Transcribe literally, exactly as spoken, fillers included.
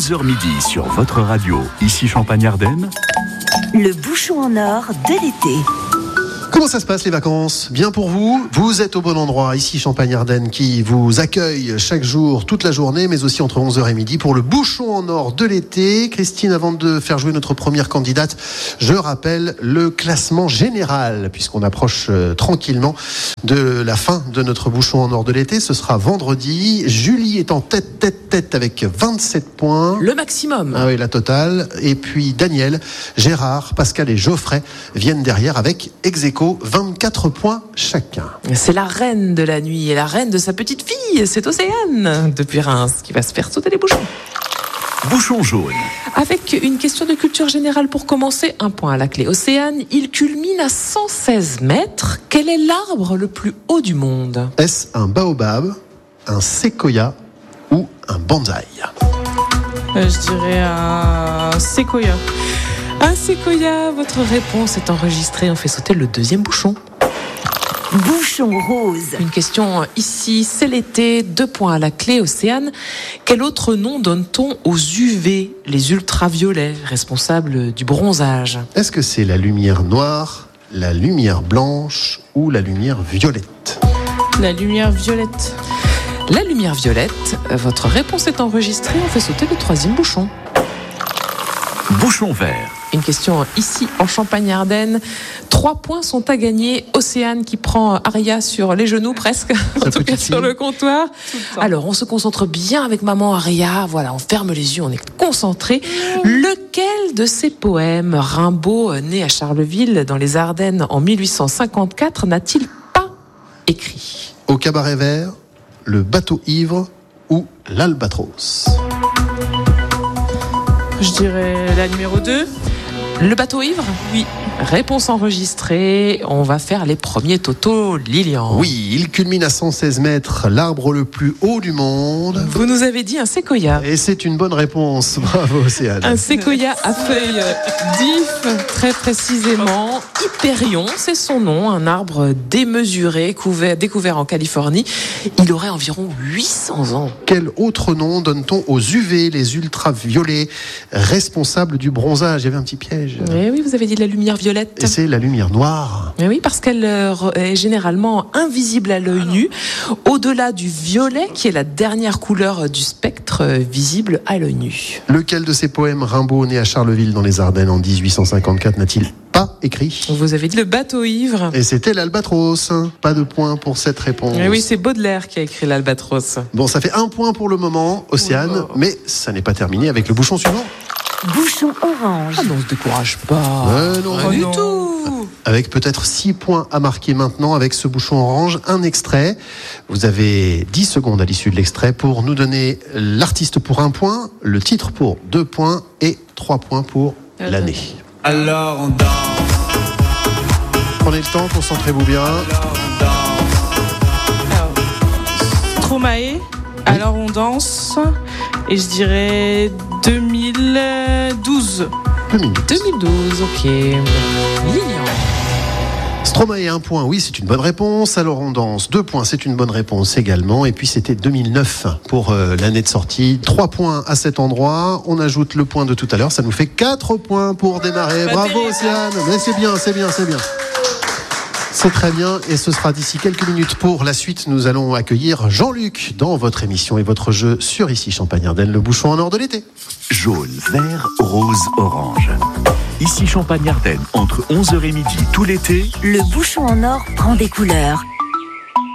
onze heures midi sur votre radio, ici Champagne-Ardenne. Le bouchon en or de l'été. Comment ça se passe les vacances? Bien pour vous? Vous êtes au bon endroit, ici Champagne-Ardenne qui vous accueille chaque jour, toute la journée, mais aussi entre onze heures et midi pour le bouchon en or de l'été. Christine, avant de faire jouer notre première candidate, je rappelle le classement général, puisqu'on approche euh, tranquillement de la fin de notre bouchon en or de l'été. Ce sera vendredi. Julie est en tête, tête, tête avec vingt-sept points. Le maximum. Ah oui, la totale. Et puis Daniel, Gérard, Pascal et Geoffrey viennent derrière avec ex-aequo vingt-quatre points chacun. C'est la reine de la nuit et la reine de sa petite fille, c'est Océane, depuis Reims, qui va se faire sauter les bouchons. Bouchon jaune. Avec une question de culture générale pour commencer, un point à la clé. Océane, il culmine à cent seize mètres. Quel est l'arbre le plus haut du monde? Est-ce un baobab, un séquoia ou un bonsaï? Euh, je dirais un séquoia. Un séquoia, votre réponse est enregistrée. On fait sauter le deuxième bouchon. Bouchon rose. Une question ici, c'est l'été, deux points à la clé. Océane, quel autre nom donne-t-on aux U V, les ultraviolets, responsables du bronzage? Est-ce que c'est la lumière noire, la lumière blanche ou la lumière violette? La lumière violette. La lumière violette, votre réponse est enregistrée. On fait sauter le troisième bouchon. Bouchon vert. Une question ici en Champagne-Ardenne. Trois points sont à gagner. Océane qui prend Aria sur les genoux presque, en tout cas sur le comptoir. Alors on se concentre bien avec maman Aria. Voilà, on ferme les yeux, on est concentré. Lequel de ces poèmes, Rimbaud, né à Charleville dans les Ardennes en mille huit cent cinquante-quatre, n'a-t-il pas écrit? Au cabaret vert, le bateau ivre ou l'albatros? Je dirais la numéro deux. Le bateau ivre? Oui. Réponse enregistrée. On va faire les premiers totaux, Lilian. Oui, il culmine à cent seize mètres, l'arbre le plus haut du monde. Vous nous avez dit un séquoia. Et c'est une bonne réponse. Bravo, Océane. Un séquoia à feuilles d'if, très précisément. Hyperion, c'est son nom, un arbre démesuré, couvert, découvert en Californie. Il aurait environ huit cents ans. Quel autre nom donne-t-on aux U V, les ultraviolets, responsables du bronzage? Il y avait un petit piège. Eh oui, vous avez dit la lumière violette. Et c'est la lumière noire. Eh oui, parce qu'elle est généralement invisible à l'œil nu, au-delà du violet, qui est la dernière couleur du spectre visible à l'œil nu. Lequel de ces poèmes Rimbaud, né à Charleville dans les Ardennes en dix-huit cent cinquante-quatre, n'a-t-il pas écrit? Vous avez dit le bateau ivre. Et c'était l'albatros. Pas de point pour cette réponse. Eh oui, c'est Baudelaire qui a écrit l'albatros. Bon, ça fait un point pour le moment, Océane, Oh. mais ça n'est pas terminé avec le bouchon suivant. Bouchon orange. Ah non, on se décourage pas. Euh, non, Pas oh du non. tout. Avec peut-être six points à marquer maintenant avec ce bouchon orange, un extrait. Vous avez dix secondes à l'issue de l'extrait pour nous donner l'artiste pour un point, le titre pour deux points et trois points pour Attends. l'année. Alors on danse. Prenez le temps, concentrez-vous bien. Alors on danse. Stromae. Alors on danse. Et je dirais deux mille douze. Deux minutes. deux mille douze, ok. Lilian. Stromae, un point, oui, c'est une bonne réponse. Alors on danse, deux points, c'est une bonne réponse également. Et puis c'était deux mille neuf pour euh, l'année de sortie. Trois points à cet endroit. On ajoute le point de tout à l'heure. Ça nous fait quatre points pour démarrer. Bravo Océane. Mais c'est bien, c'est bien, c'est bien. C'est très bien et ce sera d'ici quelques minutes pour la suite. Nous allons accueillir Jean-Luc dans votre émission et votre jeu sur ici Champagne-Ardenne, le bouchon en or de l'été. Jaune, vert, rose, orange. Ici Champagne-Ardenne, entre onze heures et midi tout l'été. Le bouchon en or prend des couleurs.